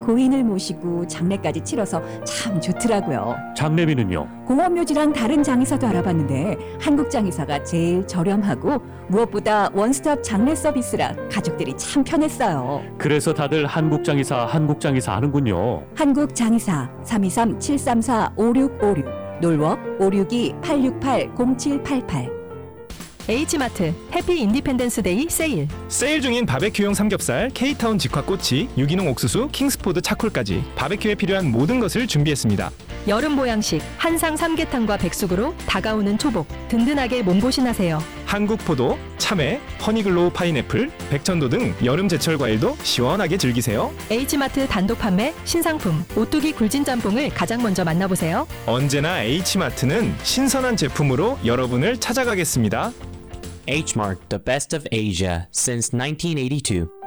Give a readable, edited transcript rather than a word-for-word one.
고인을 모시고 장례까지 치러서 참 좋더라고요. 장례비는요? 공업묘지랑 다른 장의사도 알아봤는데 한국 장의사가 제일 저렴하고 무엇보다 원스톱 장례 서비스라 가족들이 참 편했어요. 그래서 다들 한국장의사 하는군요. 한국장의사 323-734-5656 놀워 562-868-0788 H마트 해피 인디펜던스 데이 세일. 세일 중인 바베큐용 삼겹살, K타운 직화꼬치, 유기농 옥수수, 킹스포드 차콜까지 바베큐에 필요한 모든 것을 준비했습니다. 여름 보양식 한상 삼계탕과 백숙으로 다가오는 초복 든든하게 몸보신하세요. 한국포도, 참외, 허니글로우 파인애플, 백천도 등 여름 제철 과일도 시원하게 즐기세요. H마트 단독 판매 신상품 오뚜기 굴진 짬뽕을 가장 먼저 만나보세요. 언제나 H마트는 신선한 제품으로 여러분을 찾아가겠습니다. H Mart, the best of Asia since 1982.